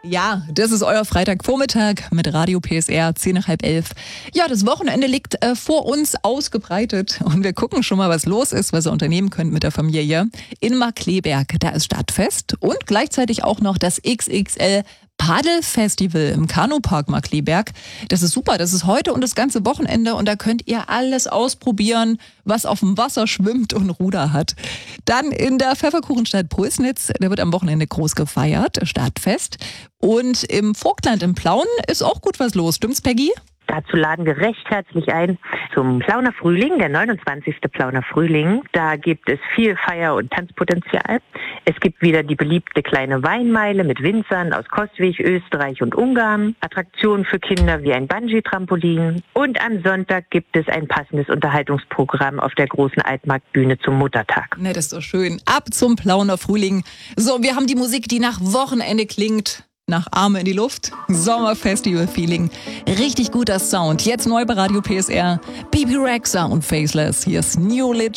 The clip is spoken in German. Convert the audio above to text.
Ja, das ist euer Freitagvormittag mit Radio PSR, 10 nach halb 11. Ja, das Wochenende liegt vor uns ausgebreitet und wir gucken schon mal, was los ist, was ihr unternehmen könnt mit der Familie. In Markkleeberg, da ist Stadtfest und gleichzeitig auch noch das XXL Paddelfestival im Kanupark Markkleeberg. Das ist super, das ist heute und das ganze Wochenende und da könnt ihr alles ausprobieren, was auf dem Wasser schwimmt und Ruder hat. Dann in der Pfefferkuchenstadt Pulsnitz, da wird am Wochenende groß gefeiert, Stadtfest. Und im Vogtland im Plauen ist auch gut was los, stimmt's, Peggy? Dazu laden wir recht herzlich ein zum Plauner Frühling, der 29. Plauner Frühling. Da gibt es viel Feier- und Tanzpotenzial. Es gibt wieder die beliebte kleine Weinmeile mit Winzern aus Kostwig, Österreich und Ungarn. Attraktionen für Kinder wie ein Bungee-Trampolin. Und am Sonntag gibt es ein passendes Unterhaltungsprogramm auf der großen Altmarktbühne zum Muttertag. Ne, das ist doch schön. Ab zum Plauner Frühling. So, wir haben die Musik, die nach Wochenende klingt. Nach Arme in die Luft, Sommerfestival-Feeling. Richtig guter Sound. Jetzt neu bei Radio PSR. Bebe Rexha und Faceless. Hier ist New Lit.